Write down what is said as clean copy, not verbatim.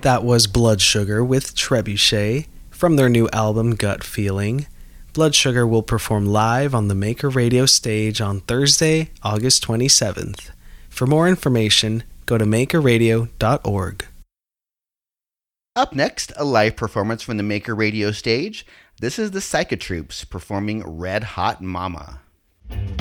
That was Blood Sugar with Trebuchet from their new album Gut Feeling. Blood Sugar will perform live on the Maker Radio stage on Thursday, August 27th. For more information, go to makerradio.org. Up next, a live performance from the Maker Radio stage. This is the Psychotroops performing Red Hot Mama.